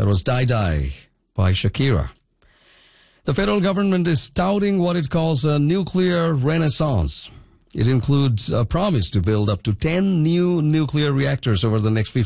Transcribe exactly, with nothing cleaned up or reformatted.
That was Die Die by Shakira. The federal government is touting what it calls a nuclear renaissance. It includes a promise to build up to ten new nuclear reactors over the next fifty